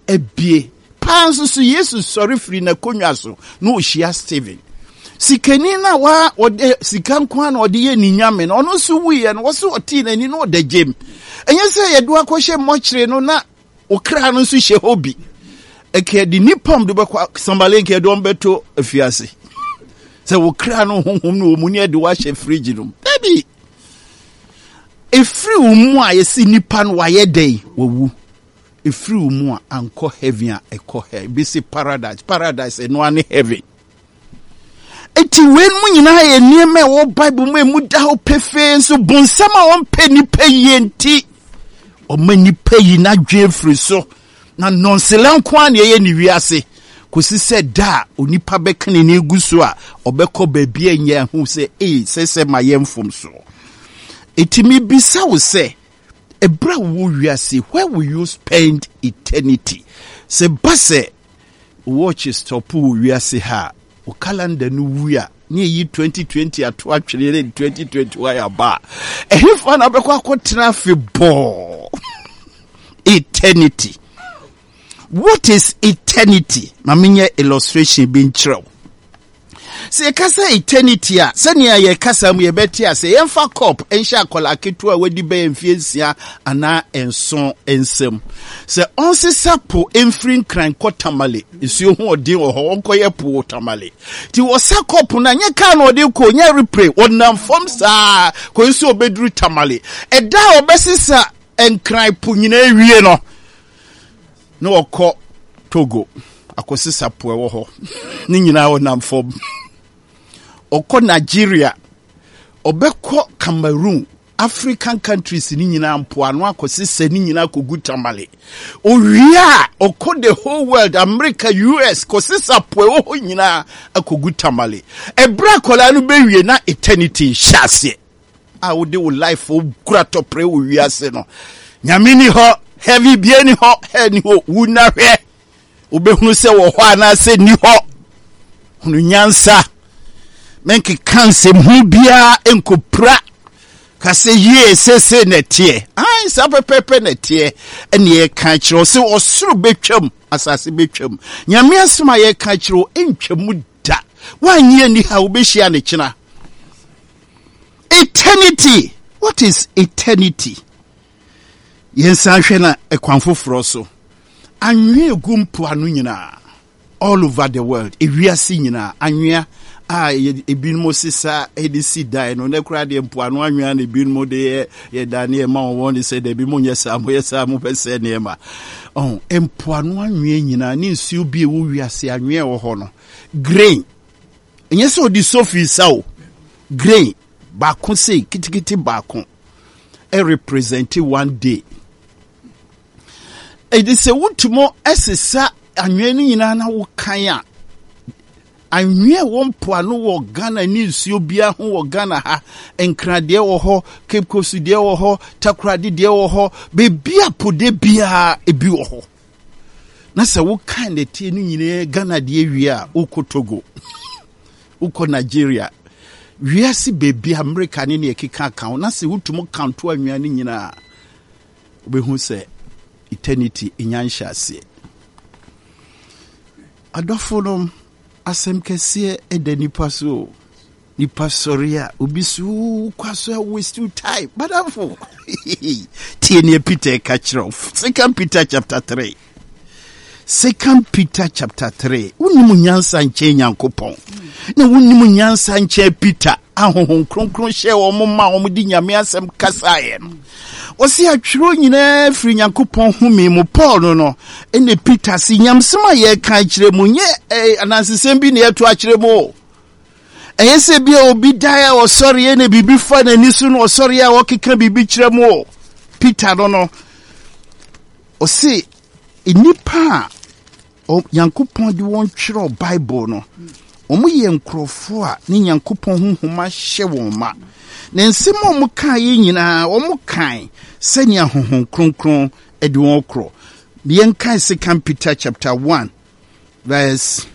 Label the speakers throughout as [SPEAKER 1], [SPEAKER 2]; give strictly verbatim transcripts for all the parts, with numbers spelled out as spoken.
[SPEAKER 1] ebie panso so Yesu sori firi na konwa so no ohia Stephen sikani na wa ode sikan kwa na ode ye ni nyame na ono so wuye no wo so oti na ni no ode gem enye se yedu akohye mochire no na okra no so hye hobi eke di nipom do be kwa sambalenke do mbeto afiase se okra no honhom no omuni e de wa hye fridge no baby efri umu a yesi nipa no wa ye dey wowu efri umu a anko heaven a ekọ he bi se paradise paradise eno ane heaven eti wen mu nyina ye nieme wo bible mu emu da ho pefe so bonsama won pe nipa yenti o ma nipa yi na dwe fri so na nonselan kwa na ye ni wiase kosi se da onipa bekane na eguso a obekọ baabi anya hu se eh sese ma yemfom so eti mi bisa wo se ebra wo wiase where will you spend eternity se base watch stop wo wiase ha o calendar no wuya ni yi twenty twenty ato atwere twenty twenty-one ya ba ehfa na bekọ akotena fe bo eternity. What is eternity? Maminya illustration bin chiro. Se kasa eternity a senia ye kasa mu ye beti a se yemfa cup ensha kola ketu a wedi be mfiesia ana enson ensem. Se onsisa po emfrin kran kotamale isuo hu odin wo ho onkoye po tamale. Ti wo sa cup na nye ka na odin ko nye repray wonam form sa ko isu obedru tamale. Eda obesisa enkran po nyina ewie no. No oko Togo akosisa po ewo ho ni nyina wonam form. Oko Nigeria, obeko Cameroon, African countries ni nyina mpo anu akosise ni nyina kogu tamale. Oria oko the whole world, America, U S kosisa po ho nyina akogu tamale. Ebra kola no bewie na eternity shase. A wo de wo life o kura to pre wo wiase no. Nyamini ho heavy bieni ho he ni ho wuna hwe. Obehunu se wo ho ana se ni ho. Hunu nyansa. Menki kanse mhubia enkopra kase ye sese netie ai sape pepe netie ene ye kan kiro se osuru betwam asase betwam nyame asoma ye kan kiro entwamu da wanye ni ha obehia ne kina eternity. What is eternity? Yensa hwe na ekwanfoforo so anwe egumpo anu nyina all over the world ewiase nyina anwea ah ebinmo sisa edisi dai no nekura de mpo anu anwea na ebinmo de ye daniel ma won de say de bi mo nyesa mo yesa mo pese ne ma oh mpo anu anwea nyina ni nsu bi e wo wiase anwea wo ho no grain enye so di sofi sawo grain ba ko sei kitikiti ba ko e represent one day e de se wutumo esesa anwea ni nyina na wo kan a anwie wo mpoano wo Ghana ni nsuo bia ho wo Ghana ha enkrade wo ho Cape Coast de wo ho Takoradi de wo ho be bia pode bia ebi wo ho na se wo kan de tie ni nyine Ghana de awie a uko Togo uko Nigeria wiase be bia America ni ne ekeka kan na se wutumo kanto anwea ni nyina obehu se eternity enyansha ase adofo asem kese edani paso ni pastoria obisu kwaso waste you time badafo tiene Peter kachiro Second Peter chapter three Second Peter chapter three unimu nyansa nche nyankopon na unimu nyansa nche Peter ahohon kronkron hye wo mma wo di nyame asem kasaye no osi atwiro nyina firi nyankopon humi mu Paul no no ene Peter si nyamsema ye kan kire mu nye eh, anansesem bi ne eto akire mu eyese bi obi daya o sorry ene bibi fa na nisu no sorry a okeka bibi kire mu Peter no no osi enipa o nyankopon di won twiro Bible no omu ye nkrofo a ni nyankopon honhoma hye won ma na nsemo omu kan yi nyina omu kan senia honhom kronkron edi won kro bien kan Second Peter chapter one verse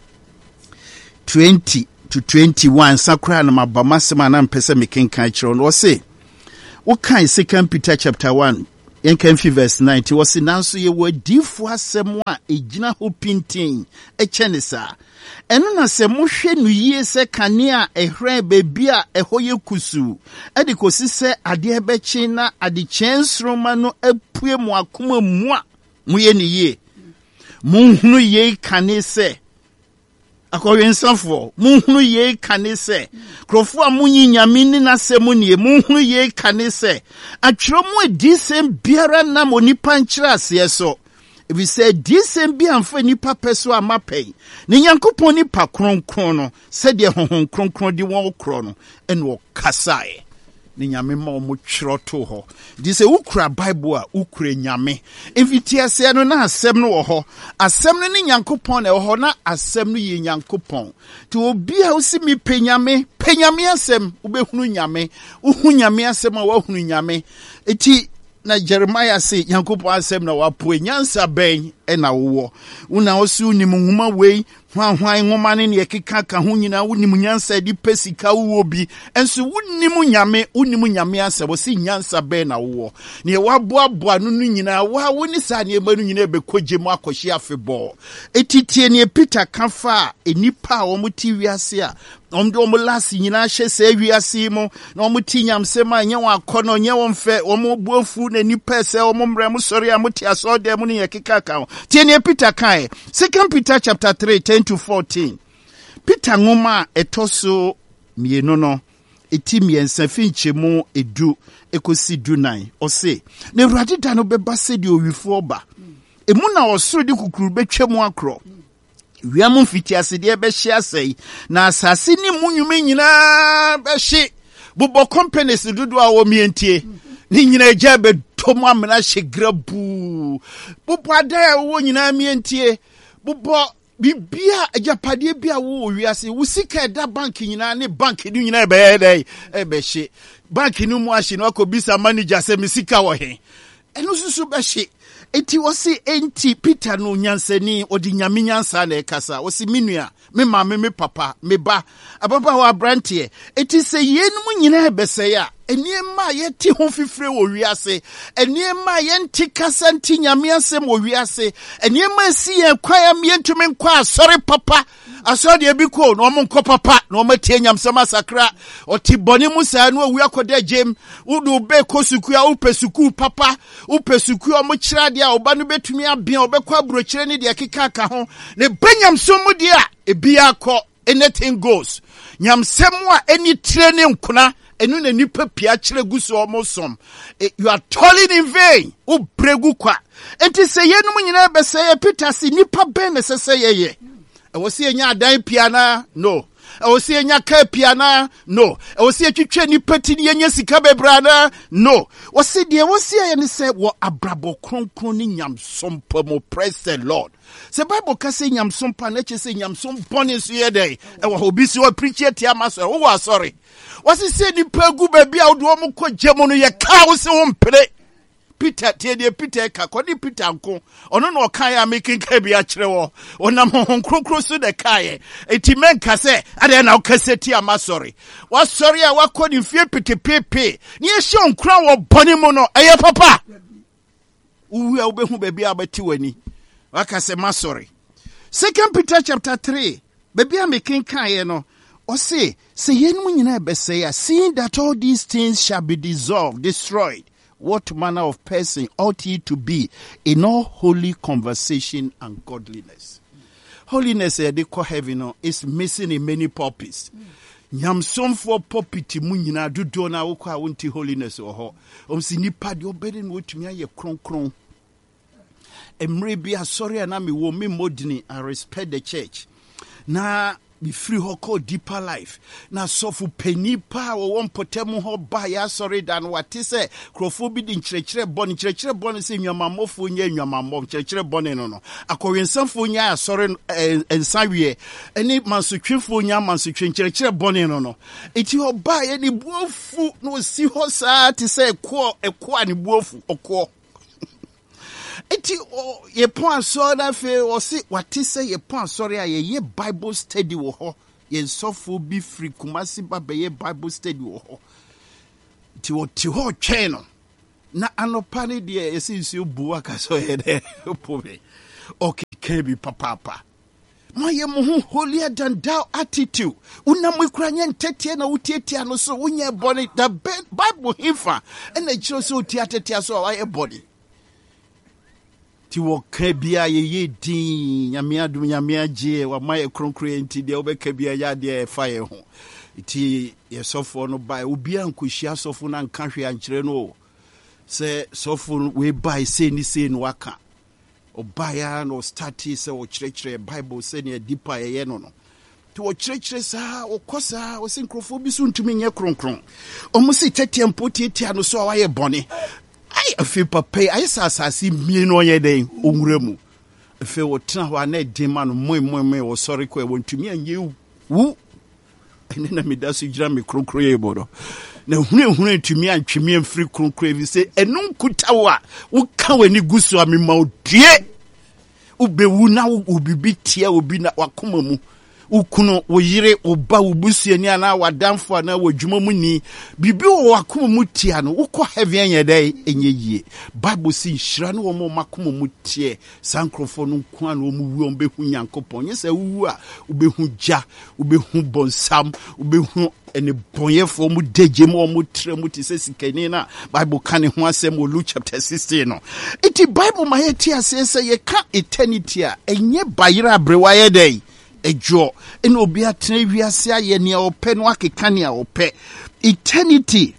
[SPEAKER 1] twenty to twenty-one sakra na mabama sema na mpese mekenkan kiro no say wo kan Second Peter chapter one yen kan fi verse ninety was nanso ye wadifu asɛm a egina ho pintin eche ne saa eno na se mohwe no yie se kane a ehran bebi a eho ye kusu ade kosi se ade ebechi na ade kyensroma no apue mu akoma mu a moye ne yie munhunu ye kane se akɔwensafo munhunu ye kane se krofo a munyi nyame ni nasɛm nie munhunu ye kane se atwero mu adisɛm biara na monipa nkyerɛ aseɛ so ebi sɛ adisɛm bi amfa nipa pɛ so amapɛn ne nyankopɔn nipa kronkron no sɛdeɛ honhom kronkron di wɔn korɔ no ɛna ɔkasae ne nyame ma ɔmo twerɛ to hɔ di sɛ wokura bible a wokura nyame mfitiaseɛ no na asɛm no wɔ hɔ asɛm no ne nyankopɔn na ɛwɔ hɔ na asɛm no yɛ nyankopɔn nti obi a wosi mi pɛ nyame pɛ nyame asɛm wobɛhunu nyame wohu nyame asɛm a woahunu nyame eti na Jeremiah say nyankopɔn asɛm na wapoe nyansa bɛn ɛna wowɔ wona osu nim nwoma wei hwan hwan nwoma ne ne keka ka ho nyina wonim nyansa di pesika wo bi enso wonim nyame wonim nyame asɛm wo si nyansa bɛn na wowɔ ne waboaboa no no nyina wa woni sa ne ema no nyina bekɔgye mu akɔhye afebɔ etitie ne Peter kafa enipa a wɔn ti wiase a om do mo lasi nyina hye sɛ wiase mu na om ti nyamsɛm a nyɛ wɔn akɔ no nyɛ wɔn fɛ wɔn buafu na nipa sɛ wɔn mbrɛ mu sɔre a mo ti asɔde mu ne yɛ keka ka tie ne Peter kai Second Peter chapter three ten to fourteen Peter ngoma etoso mienu no eti miensa finche mu edu ekosi du nine ose ne Awurade da no beba se de owifo oba emu na osoro de kukuru betwa mu akro wiamu mfitiase de be hye asai na asase ni mu nwume nyina be hye bobɔ companies dodo a wo mientie ni nyina agya be tomu amena hye grabu bobɔ ada wo nyina mientie bobɔ bibia ajapade bia wo wiase wo sika da bank nyina ne bank ni nyina be dai e be hye bank ni mu ahye no akobisa manager se me sika wo he eno susu be hye eti wosi enti Peter no nyansani odi nyame nyansa na ekasa wosi minua me mama me papa me ba ababa wa brantie eti se yenum nyina ebese ya eniema yeti ho fifre wo wiase eniema yenti kasa nti nyame asem wo wiase eniema si ye kwaya mientumi nkwa asori papa asori ebi ko no mo nkɔ papa no mo tie nyamsam asakra oti boni musa no wi akoda jem udu be kosuku a upesuku papa upesuku o mo kyira de a oba no betumi abia obekɔ abrokyire ne de keka ka ho ne banyamsom mu de a ebi akɔ anything goes nyamsem a eni tire ne nkuna enu na nipa pia kyire guso omosom you are toiling in vain u bregu kwa enti se yenum nyina be se Peter si nipa ben ne se se yeye e wo se enya adan piana no e wo se enya ka piana no e wo se twetwe nipa ti ne enya sika bebrana no wo se de wo se ye ne se wo abrabo kronkron ni nyamsom pamo praise the Lord. Se Bible ka se nyamsom pa na che se nyamsom bone so ye dey e wo obi si wo preach tia maso wo wa sorry wasi se nipa gu baby a wo do mo ko gyemo no ye ka wo se wo mpere Peter tie de Peter ka kodi Peter nko ono na okan ya making ka bi a kyerɛ wo onam hon krokro so de kae eti men ka se ade na okase tia masori wa sorry a wa kodi fie petepepe ni e hye onkra wo bone mu no eye papa uwi a obehu baby a beti wani waka se masori Second Peter chapter three baby a making kae no o say say yenum nyina be say seeing that all these things shall be dissolved destroyed what manner of person ought ye to be in all holy conversation and godliness? Holiness, eh, they call heaven, is missing in many purposes. Nyamsom for popiti munyina do dona ukwa wunti holiness or ho. Um si nipa di obedin wotumi aye kron kron. Emre bi sorry anami wo me modini I respect the church. Na be free ho call deeper life na sofu pani pa wo won potemu ho ba ya sorry dan wate se krofo bi di nkyerɛkyerɛ bɔ ne nkyerɛkyerɛ bɔ ne se nwamamofo nya nwamamɔ nkyerɛkyerɛ bɔ ne no no akɔwensanfo nya asɔre ensawie eni mansotwefo nya mansotwe nkyerɛkyerɛ bɔ ne no no eti ho ba ye ni buofu no si ho saa te se ekɔ ekɔ ani buofu okɔ eti ye pon so na fe o si wati se ye pon sorry a ye Bible study wo ho ye sofo bi free Kumasi ba be ye Bible study wo ho ti o ti ho twen no na anopane de yesi bu aka so ye de pome okay kebi papa moye mo holier than thou attitude una mwikura nye ntetie na utietia no so unye body the Bible hifa ena chiro so utiatetia so waye body ti wo kabia ye ye din nyame adum nyame agye wa maye kronkro enti de obekabia ya de fire ho iti ye sofo no bai obi ankohia sofo na nkanhwe ankyere no se sofo we bai se ni se no waka obaya no stati se o kyerɛkyerɛ Bible se ne deeper ye no no ti o kyerɛkyerɛ sa o kosa o sinkrofo bi so ntumi nye kronkron o musi tetempo tietia no so waye bɔne ai afi papa ai sasasi mie no ye den onwura mu afi wo tena ho na edin ma no moi moi moi wo sɔre ko e wontumi anye wu ene na me da so gira me kronkron ye bodo na hunu hunu ntumi antwemi amfiri kronkron bi se enu nkutawo a wo ka wani gusu a me ma odue ubewu na ubibi tia obi na wakoma mu ukuno wo yire oba ubusuani ana wadamfo na wadwuma mu ni bibi wo wakoma mu tia no wokɔ heaven anya dai enye yie Bible si nhira no wo makoma mu tie sankrofo no nko an wo mu wu ombehu Nyankopɔn nyese wu a ubehu gya ubehu bonsam ubehu ene bonyefo mu degye mu mu tre mu tise sikani na Bible kan ho asɛm wo Luke chapter sixteen no iti Bible ma yɛ tia sɛ sɛ yɛ ka eternity a enye bayira abrewa yɛ dai ejo ene obi atena wiase aye ne opɛ no akeka ne opɛ eternity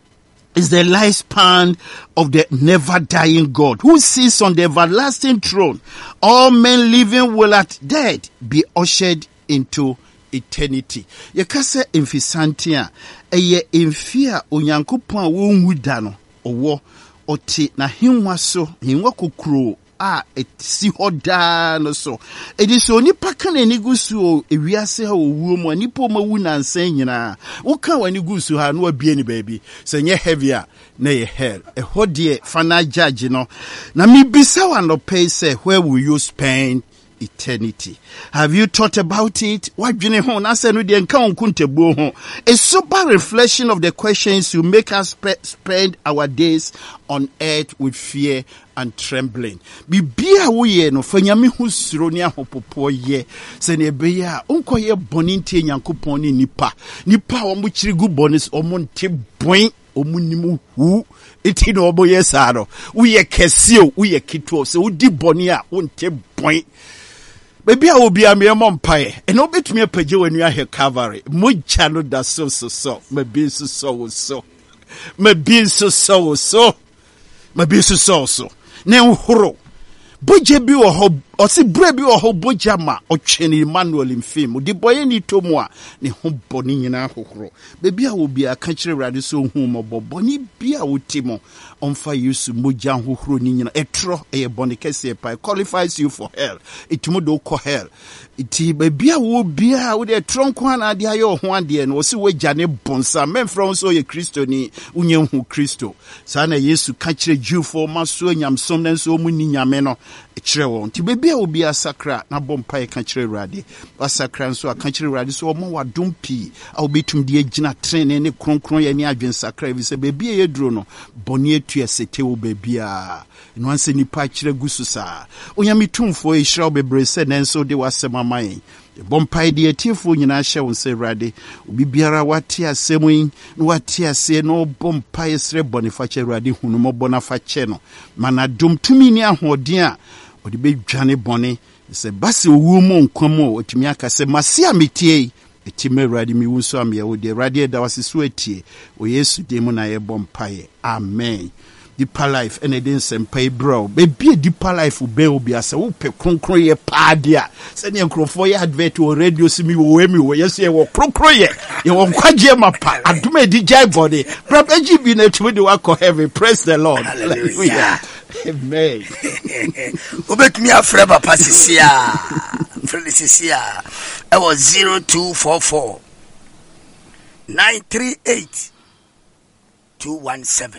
[SPEAKER 1] is the lifespan of the never dying God who sits on the everlasting throne. All men living will at death be ushered into eternity. Yekase emfisantia eye emfia onyankopon a wonwu da no owo oti na hinwa so hinwa kokuro a etsi hoda no so ediso nipa kan ani gusu ewiase ha owuo mu nipa ma wu nansan nyina wo kan wani gusu ha no abie ni baabi se nye heavy a na ye hell e hodie fana judge no na mi bisa wa no pay say where will you spend eternity? Have you thought about it? What do you know? Na se no de nka onkuntebuo ho. A sober reflection of the questions you make us spe- spend our days on earth with fear and trembling. Bibia wo ye no fanyame hu suro ne ahopopo ye. Se ne be ya onko ye boni ntie Nyankopɔn ni nipa. Nipa wo mo kyirigu bonis omo nte boin omo nimu hu. Iti no obo ye sa no. Wo ye kese o, wo ye kito se wo di boni a wo nte boin. Baby, I will be a mere mumpire, and no bit me a page when you are here cavalry. Mucha no da so so so, my being so so so, my being so so so, my being so so so. Now, horo, Boja be or hob, or see brebi or ho bojama, or chenny manual in film, or the boy any tomoa, ni home boning in our horo. Baby, I will be a country radiso home or boboni beer with Timo. On fire use mujan who running a tro a bonicase pie qualifies you for hell. It mudo co hell. It be a wood beer with a trunk one idea your one dear and was away Jane Bonsa, men from so a Christoni, Union who Christo. Sana yes to catch a Jew for Maso yam somness so muni yameno. A trewon. Tibia will be a sacra, na bompire country radi. A sacra so a country radi so more dumpy. I'll be to the Gina train any cron cron any agent sacra. We say baby a drono. Bonnier to a seteo baby. And once any patch gususa. Oyami tum for a shall be braced and so they was some mine. The bompire dear tearful in our show say radi. Ubibiara watia semuin, watia say no bompire sre boniface radi hunumo bonafaceno. Mana dum to me near ho dear. Or the big Johnny Bonnie, se basi woman come otimi aka se masia metie etime radi mi wunso am ye wo de radi da wase so etie o Yesu de mu na ye bompaye. Amen. Deeper life and edin sempai bro be be deeper life be obi ase wo pe kronkron ye paadia se ne nkrofo ye advert o radio simi wo emi wo yes ye wo kronkron ye ye wo kwaje mapa aduma di jai body brother G B na tumi de wa ko heaven. Praise the Lord. Hallelujah. Amen.
[SPEAKER 2] Obet me afre papa sisia frele sisia I was zero two four four nine three eight two one seven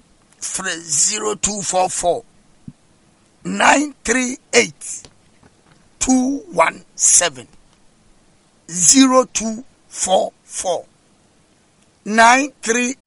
[SPEAKER 2] zero two four four nine three eight two one seven zero two four four nine three